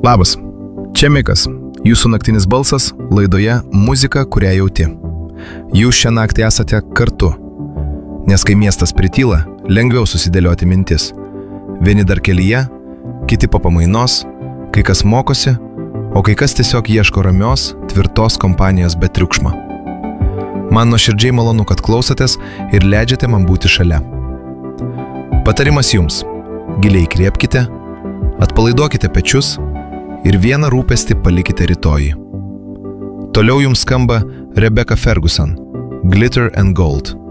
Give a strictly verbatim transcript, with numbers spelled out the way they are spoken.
Labas, čia Mikas, jūsų naktinis balsas laidoje Muzika, kurią jauti. Jūs šią naktį esate kartu, nes kai miestas prityla, lengviau susidėlioti mintis. Vieni dar kelyje, kiti po pamainos, kai kas mokosi, o kai kas tiesiog ieško ramios, tvirtos kompanijos be triukšmo. Man nuoširdžiai malonu, kad klausotės ir leidžiate man būti šalia. Patarimas jums: giliai įkvėpkite, atpalaiduokite pečius ir vieną rūpestį palikite rytojui. Toliau jums skamba Rebecca Ferguson, Glitter and Gold.